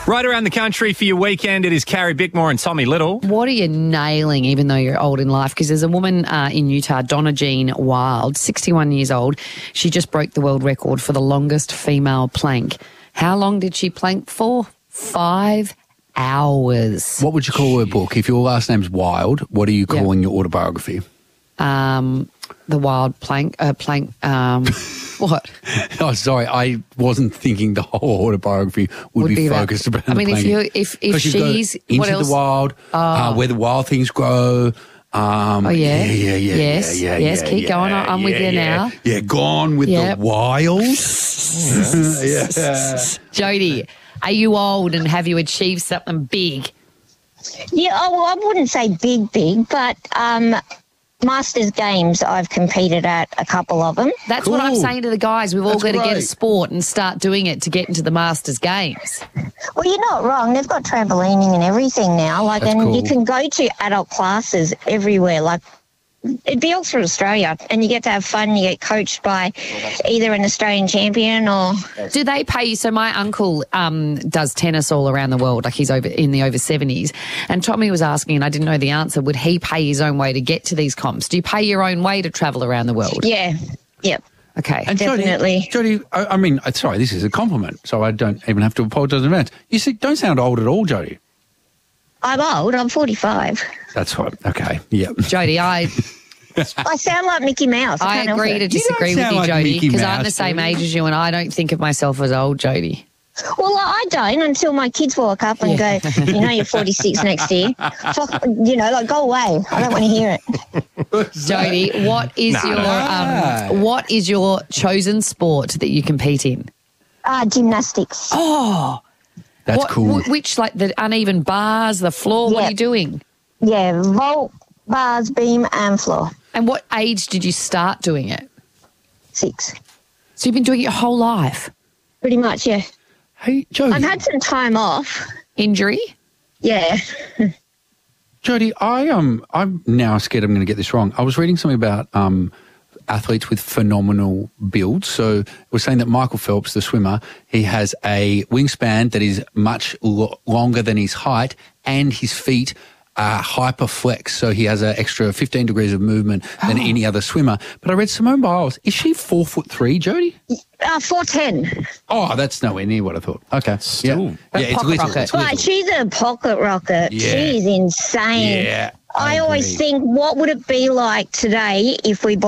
Right around the country for your weekend, it is Carrie Bickmore and Tommy Little. What are you nailing, even though you're old in life? Because there's a woman in Utah, Donna Jean Wild, 61 years old. She just broke the world record for the longest female plank. How long did she plank for? 5 hours. What would you call her book? If your last name's Wild, what are you calling your autobiography? The Wild Plank. What? Oh, sorry, I wasn't thinking the whole autobiography would be focused around. I mean, if she's into what else? The wild, where the wild things grow. Yes. Keep going. I'm with you now. Yeah, gone with the wild. Jody, are you old and have you achieved something big? Yeah, well, I wouldn't say big, but Masters Games, I've competed at a couple of them. That's what I'm saying to the guys. We've all got to get a sport and start doing it to get into the Masters Games. Well, you're not wrong. They've got trampolining and everything now. You can go to adult classes everywhere. It'd be all through Australia, and you get to have fun. You get coached by either an Australian champion or... Do they pay you? So my uncle does tennis all around the world, like he's over 70s. And Tommy was asking, and I didn't know the answer, would he pay his own way to get to these comps? Do you pay your own way to travel around the world? Yeah, yep. Okay. And definitely. Jody, I mean, sorry, this is a compliment, so I don't even have to apologise in advance. You don't sound old at all, Jody. I'm old. I'm 45. That's right. Okay. Yeah. Jody, I sound like Mickey Mouse. I agree to disagree with you, Jody, because I'm the same age as you, and I don't think of myself as old, Jody. Well, I don't until my kids walk up and go, you're 46 next year. Go away. I don't want to hear it. Jody, what is your chosen sport that you compete in? Gymnastics. Oh, that's cool. Which, like the uneven bars, the floor? What are you doing? Yeah, vault, bars, beam, and floor. And what age did you start doing it? 6. So you've been doing it your whole life? Pretty much, yeah. Hey, Jody. I've had some time off. Injury? Yeah. Jody, I'm now scared I'm going to get this wrong. I was reading something about athletes with phenomenal builds. So we're saying that Michael Phelps, the swimmer, he has a wingspan that is much longer than his height, and his feet are hyperflex, so he has an extra 15 degrees of movement than any other swimmer. But I read Simone Biles. Is she 4'3", Jody? 4'10". Oh, that's nowhere near what I thought. Okay. Still. It's little. It's little. But she's a pocket rocket. Yeah. She's insane. Yeah. I always think, what would it be like today if we